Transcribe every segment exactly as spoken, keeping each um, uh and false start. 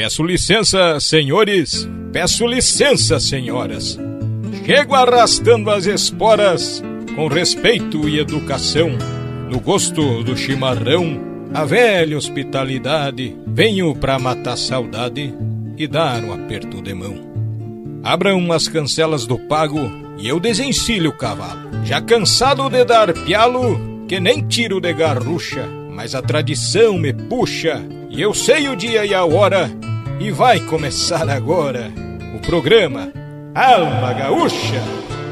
Peço licença, senhores, peço licença, senhoras. Chego arrastando as esporas, com respeito e educação, no gosto do chimarrão, a velha hospitalidade, venho pra matar saudade e dar um aperto de mão. Abram as cancelas do pago e eu desencilho o cavalo, já cansado de dar pialo, que nem tiro de garrucha, mas a tradição me puxa, e eu sei o dia e a hora, e vai começar agora o programa Alma Gaúcha.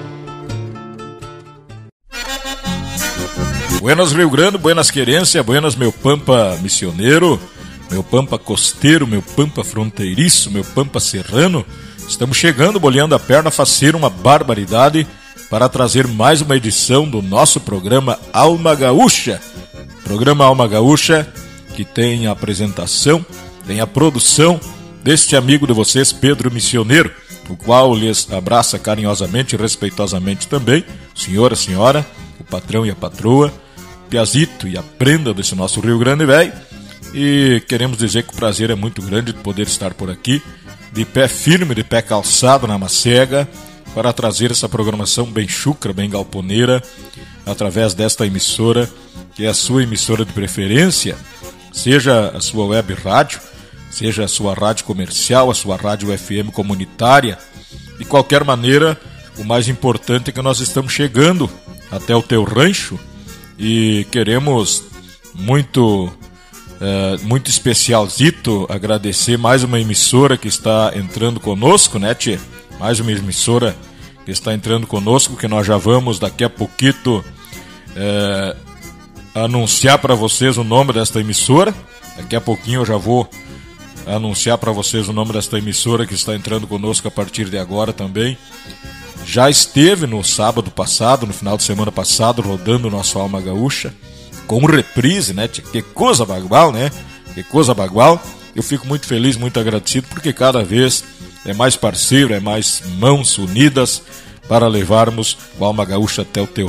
Buenas Rio Grande, buenas querência, buenas meu pampa missioneiro, meu pampa costeiro, meu pampa fronteiriço, meu pampa serrano. Estamos chegando, boleando a perna, fazer uma barbaridade para trazer mais uma edição do nosso programa Alma Gaúcha. Programa Alma Gaúcha que tem a apresentação, tem a produção deste amigo de vocês, Pedro Missioneiro, o qual lhes abraça carinhosamente e respeitosamente também, senhora, senhora, o patrão e a patroa, Piazito e a prenda desse nosso Rio Grande velho. E queremos dizer que o prazer é muito grande de poder estar por aqui, de pé firme, de pé calçado na macega, para trazer essa programação bem chucra, bem galponeira, através desta emissora, que é a sua emissora de preferência, seja a sua web rádio, seja a sua rádio comercial, a sua rádio F M comunitária. De qualquer maneira, o mais importante é que nós estamos chegando até o teu rancho e queremos muito... Uh, muito especialzito agradecer mais uma emissora que está entrando conosco, né, tchê? Mais uma emissora que está entrando conosco, que nós já vamos daqui a pouquinho uh, anunciar para vocês o nome desta emissora. Daqui a pouquinho eu já vou anunciar para vocês o nome desta emissora que está entrando conosco a partir de agora também. Já esteve no sábado passado, no final de semana passado, rodando o nosso Alma Gaúcha, com reprise, né? Que coisa bagual, né? Que coisa bagual. Eu fico muito feliz, muito agradecido, porque cada vez é mais parceiro, é mais mãos unidas para levarmos o Alma Gaúcha até o teu